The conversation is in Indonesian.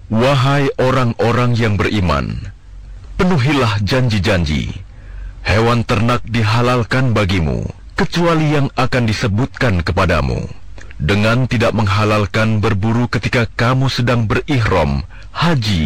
Wahai orang-orang yang beriman, penuhilah janji-janji. Hewan ternak dihalalkan bagimu, kecuali yang akan disebutkan kepadamu, dengan tidak menghalalkan berburu ketika kamu sedang berihram, haji